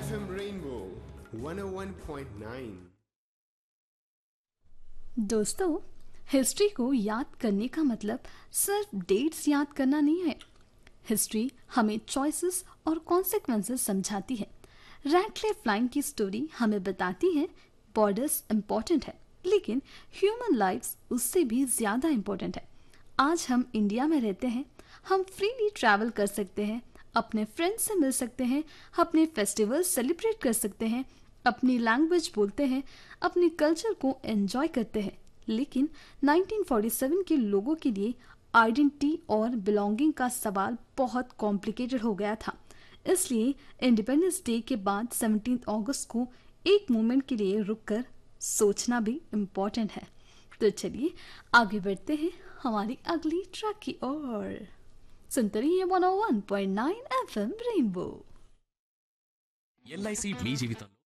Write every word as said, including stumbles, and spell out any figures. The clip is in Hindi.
F M Rainbow one oh one point nine। दोस्तों, हिस्ट्री को याद करने का मतलब सिर्फ डेट्स याद करना नहीं है। हिस्ट्री हमें चॉइसेस और कॉन्सिक्वेंसेस समझाती है। रैटक्लिफ लाइन की स्टोरी हमें बताती है बॉर्डर्स इम्पोर्टेंट है, लेकिन ह्यूमन लाइफ्स उससे भी ज़्यादा इम्पोर्टेंट है। आज हम इंडिया में रहते हैं, हम फ्रीली ट्रैवल कर सकते हैं, अपने फ्रेंड्स से मिल सकते हैं, अपने फेस्टिवल्स सेलिब्रेट कर सकते हैं, अपनी लैंग्वेज बोलते हैं, अपने कल्चर को एंजॉय करते हैं। लेकिन नाइनटीन फोर्टी सेवन के लोगों के लिए आइडेंटिटी और बिलोंगिंग का सवाल बहुत कॉम्प्लिकेटेड हो गया था। इसलिए इंडिपेंडेंस डे के बाद सेवनटीन अगस्त को एक मोमेंट के लिए रुककर सोचना भी इम्पोर्टेंट है। तो चलिए आगे बढ़ते हैं हमारी अगली ट्रैक की ओर। सुनते रहिए वन ओ one point nine F M rainbow. LIC మీ జీవితం